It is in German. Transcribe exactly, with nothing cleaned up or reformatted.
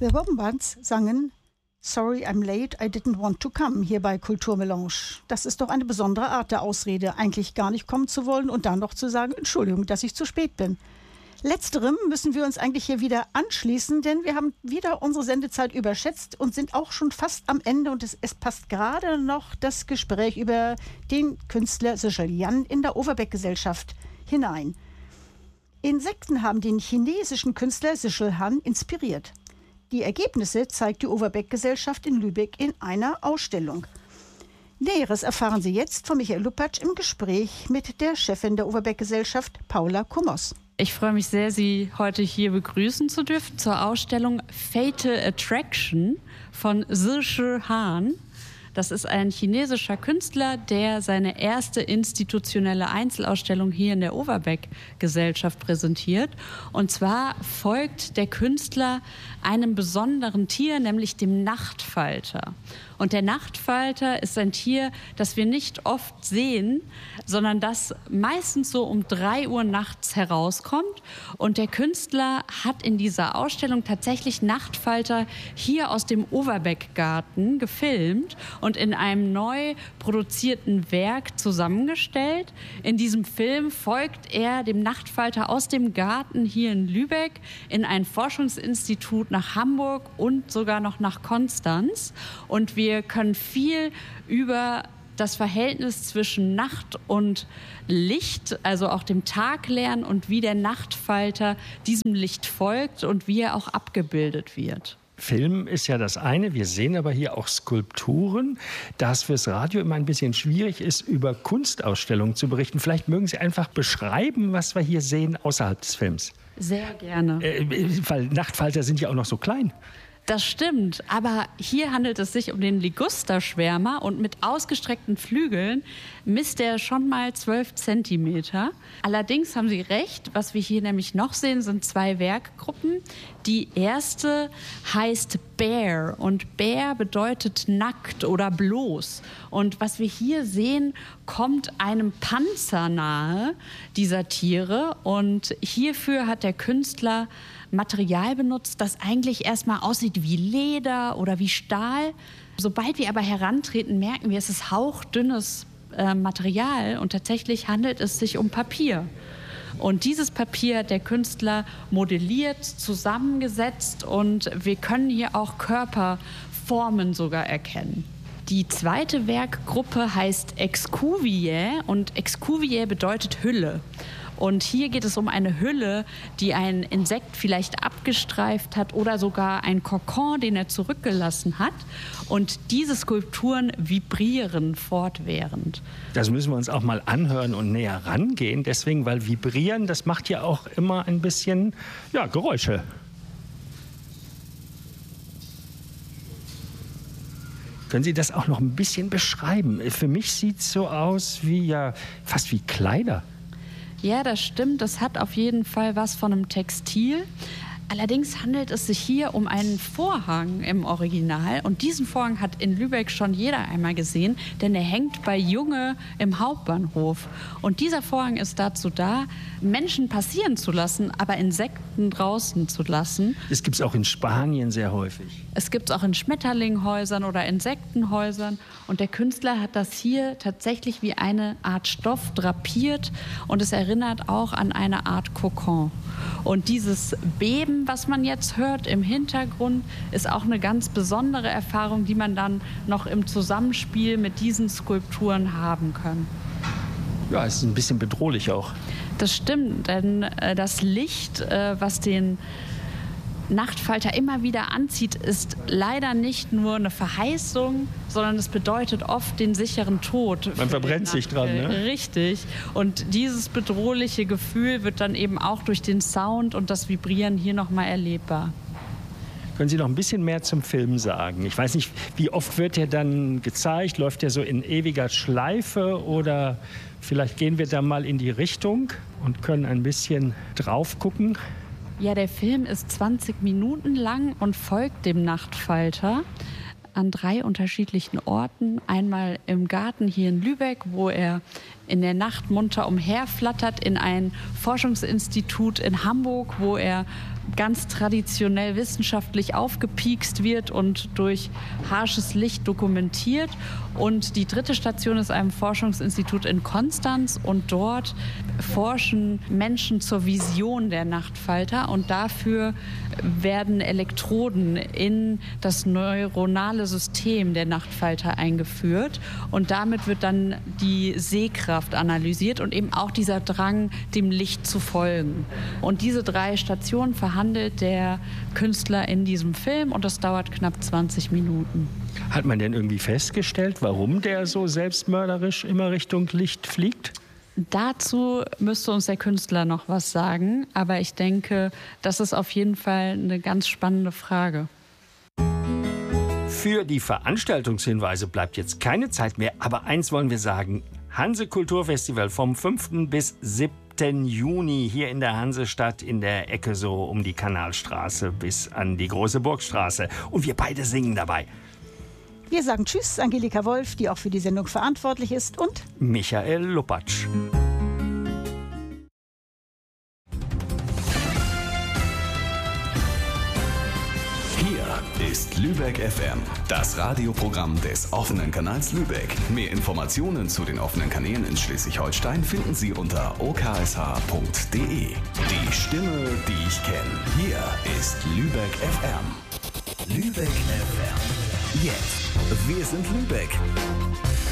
The Wombats sangen Sorry I'm late, I didn't want to come hier bei Kulturmelange. Das ist doch eine besondere Art der Ausrede, eigentlich gar nicht kommen zu wollen und dann noch zu sagen, Entschuldigung, dass ich zu spät bin. Letzterem müssen wir uns eigentlich hier wieder anschließen, denn wir haben wieder unsere Sendezeit überschätzt und sind auch schon fast am Ende und es, es passt gerade noch das Gespräch über den Künstler Sichel Jan in der Overbeck-Gesellschaft hinein. Insekten haben den chinesischen Künstler Sichel Han inspiriert. Die Ergebnisse zeigt die Overbeck-Gesellschaft in Lübeck in einer Ausstellung. Näheres erfahren Sie jetzt von Michael Lupatsch im Gespräch mit der Chefin der Overbeck-Gesellschaft, Paula Kummers. Ich freue mich sehr, Sie heute hier begrüßen zu dürfen zur Ausstellung Fatal Attraction von Sichel Han. Das ist ein chinesischer Künstler, der seine erste institutionelle Einzelausstellung hier in der Overbeck-Gesellschaft präsentiert. Und zwar folgt der Künstler einem besonderen Tier, nämlich dem Nachtfalter. Und der Nachtfalter ist ein Tier, das wir nicht oft sehen, sondern das meistens so um drei Uhr nachts herauskommt. Und der Künstler hat in dieser Ausstellung tatsächlich Nachtfalter hier aus dem Overbeck-Garten gefilmt und in einem neu produzierten Werk zusammengestellt. In diesem Film folgt er dem Nachtfalter aus dem Garten hier in Lübeck in ein Forschungsinstitut nach Hamburg und sogar noch nach Konstanz. Und wir können viel über das Verhältnis zwischen Nacht und Licht, also auch dem Tag lernen und wie der Nachtfalter diesem Licht folgt und wie er auch abgebildet wird. Film ist ja das eine, wir sehen aber hier auch Skulpturen. Da es fürs Radio immer ein bisschen schwierig ist, über Kunstausstellungen zu berichten, vielleicht mögen Sie einfach beschreiben, was wir hier sehen außerhalb des Films. Sehr gerne. Äh, weil Nachtfalter sind ja auch noch so klein. Das stimmt, aber hier handelt es sich um den Ligusterschwärmer und mit ausgestreckten Flügeln misst er schon mal zwölf Zentimeter. Allerdings haben Sie recht, was wir hier nämlich noch sehen, sind zwei Werkgruppen. Die erste heißt Bear und Bear bedeutet nackt oder bloß. Und was wir hier sehen, kommt einem Panzer nahe, dieser Tiere. Und hierfür hat der Künstler Material benutzt, das eigentlich erstmal aussieht wie Leder oder wie Stahl. Sobald wir aber herantreten, merken wir, es ist hauchdünnes äh, Material und tatsächlich handelt es sich um Papier. Und dieses Papier hat der Künstler modelliert, zusammengesetzt und wir können hier auch Körperformen sogar erkennen. Die zweite Werkgruppe heißt Excuviae und Excuviae bedeutet Hülle. Und hier geht es um eine Hülle, die ein Insekt vielleicht abgestreift hat oder sogar ein Kokon, den er zurückgelassen hat. Und diese Skulpturen vibrieren fortwährend. Das müssen wir uns auch mal anhören und näher rangehen. Deswegen, weil vibrieren, das macht ja auch immer ein bisschen, ja, Geräusche. Können Sie das auch noch ein bisschen beschreiben? Für mich sieht es so aus wie, ja, fast wie Kleider. Ja, das stimmt. Das hat auf jeden Fall was von einem Textil. Allerdings handelt es sich hier um einen Vorhang im Original. Und diesen Vorhang hat in Lübeck schon jeder einmal gesehen, denn er hängt bei Junge im Hauptbahnhof. Und dieser Vorhang ist dazu da, Menschen passieren zu lassen, aber Insekten draußen zu lassen. Das gibt es auch in Spanien sehr häufig. Es gibt es auch in Schmetterlinghäusern oder Insektenhäusern. Und der Künstler hat das hier tatsächlich wie eine Art Stoff drapiert. Und es erinnert auch an eine Art Kokon. Und dieses Beben, was man jetzt hört im Hintergrund, ist auch eine ganz besondere Erfahrung, die man dann noch im Zusammenspiel mit diesen Skulpturen haben kann. Ja, es ist ein bisschen bedrohlich auch. Das stimmt, denn äh, das Licht, äh, was den Nachtfalter immer wieder anzieht, ist leider nicht nur eine Verheißung, sondern es bedeutet oft den sicheren Tod. Man verbrennt sich dran, ne? Richtig. Und dieses bedrohliche Gefühl wird dann eben auch durch den Sound und das Vibrieren hier nochmal erlebbar. Können Sie noch ein bisschen mehr zum Film sagen? Ich weiß nicht, wie oft wird der dann gezeigt? Läuft der so in ewiger Schleife oder vielleicht gehen wir da mal in die Richtung und können ein bisschen drauf gucken? Ja, der Film ist zwanzig Minuten lang und folgt dem Nachtfalter an drei unterschiedlichen Orten. Einmal im Garten hier in Lübeck, wo er in der Nacht munter umherflattert, in ein Forschungsinstitut in Hamburg, wo er ganz traditionell wissenschaftlich aufgepiekst wird und durch harsches Licht dokumentiert. Und die dritte Station ist ein Forschungsinstitut in Konstanz und dort forschen Menschen zur Vision der Nachtfalter und dafür werden Elektroden in das neuronale System der Nachtfalter eingeführt und damit wird dann die Sehkraft analysiert und eben auch dieser Drang, dem Licht zu folgen. Und diese drei Stationen verhandelt der Künstler in diesem Film und das dauert knapp zwanzig Minuten. Hat man denn irgendwie festgestellt, warum der so selbstmörderisch immer Richtung Licht fliegt? Dazu müsste uns der Künstler noch was sagen, aber ich denke, das ist auf jeden Fall eine ganz spannende Frage. Für die Veranstaltungshinweise bleibt jetzt keine Zeit mehr, aber eins wollen wir sagen, Hanse Kulturfestival vom fünften bis siebten Juni hier in der Hansestadt in der Ecke so um die Kanalstraße bis an die Große Burgstraße und wir beide singen dabei. Wir sagen Tschüss, Angelika Wolf, die auch für die Sendung verantwortlich ist, und Michael Lupatsch. Hier ist Lübeck F M, das Radioprogramm des offenen Kanals Lübeck. Mehr Informationen zu den offenen Kanälen in Schleswig-Holstein finden Sie unter o k s h punkt d e. Die Stimme, die ich kenne. Hier ist Lübeck F M. Lübeck F M. Jetzt. Wir sind Lübeck.